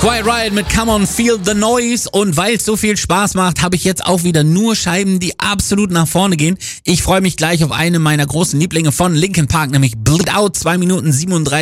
Quiet Riot mit Come On Feel the Noise, und weil es so viel Spaß macht, habe ich jetzt auch wieder nur Scheiben, die absolut nach vorne gehen. Ich freue mich gleich auf eine meiner großen Lieblinge von Linkin Park, nämlich Bleed Out, 2 Minuten 37.